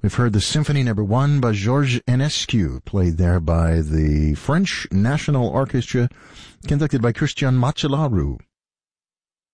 We've heard the Symphony No. 1 by Georges Enescu, played there by the French National Orchestra, conducted by Christian Macellaro.